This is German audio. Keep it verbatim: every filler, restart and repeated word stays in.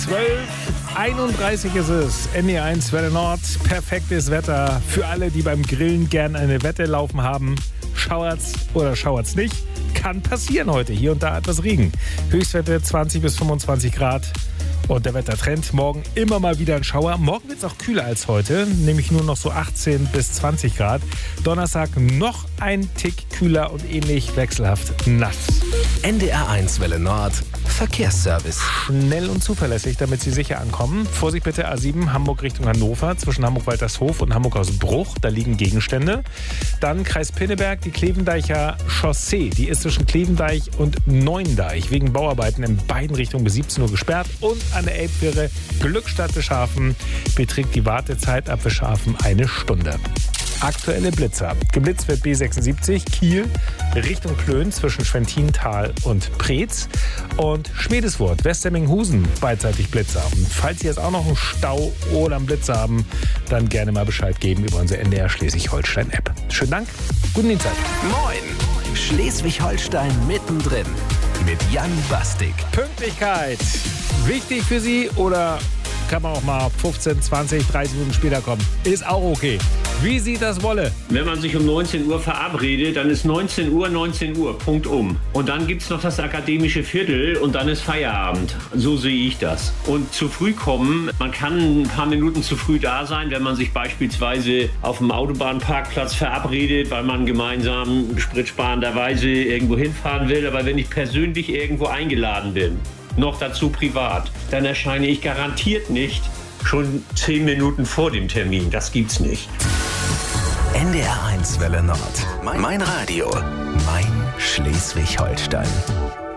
zwölf Uhr einunddreißig ist es. N D R eins Welle Nord. Perfektes Wetter für alle, die beim Grillen gern eine Wette laufen haben. Schauert's oder schauert's nicht? Kann passieren heute. Hier und da etwas Regen. Höchstwerte zwanzig bis fünfundzwanzig Grad. Und der Wettertrend, morgen immer mal wieder ein Schauer. Morgen wird es auch kühler als heute, nämlich nur noch so achtzehn bis zwanzig Grad. Donnerstag noch ein Tick kühler und ähnlich wechselhaft nass. N D R eins Welle Nord, Verkehrsservice. Schnell und zuverlässig, damit Sie sicher ankommen. Vorsicht bitte, A sieben Hamburg Richtung Hannover, zwischen Hamburg-Waltershof und Hamburg-Hausbruch. Da liegen Gegenstände. Dann Kreis Pinneberg, die Klevendeicher Chaussee. Die ist zwischen Klevendeich und Neuendeich wegen Bauarbeiten in beiden Richtungen bis siebzehn Uhr gesperrt. Und an der Elbquere Glückstadt-Wischhafen beträgt die Wartezeit ab Wischhafen eine Stunde. Aktuelle Blitzer. Geblitzt wird B sechsundsiebzig Kiel Richtung Plön zwischen Schwentintal und Preetz. Und Schmiedeswurth, Westerminghusen, beidseitig Blitzer. Und falls Sie jetzt auch noch einen Stau oder einen Blitzer haben, dann gerne mal Bescheid geben über unsere N D R Schleswig-Holstein-App. Schönen Dank, guten Dienstag. Moin, Schleswig-Holstein mittendrin mit Jan Bastik. Pünktlichkeit, wichtig für Sie oder kann man auch mal fünfzehn, zwanzig, dreißig Minuten später kommen? Ist auch okay. Wie Sie das wolle. Wenn man sich um neunzehn Uhr verabredet, dann ist neunzehn Uhr, neunzehn Uhr, Punkt um. Und dann gibt es noch das akademische Viertel und dann ist Feierabend. So sehe ich das. Und zu früh kommen, man kann ein paar Minuten zu früh da sein, wenn man sich beispielsweise auf dem Autobahnparkplatz verabredet, weil man gemeinsam spritsparenderweise irgendwo hinfahren will. Aber wenn ich persönlich irgendwo eingeladen bin, noch dazu privat, dann erscheine ich garantiert nicht schon zehn Minuten vor dem Termin. Das gibt's nicht. N D R eins Welle Nord. Mein Radio. Mein Schleswig-Holstein.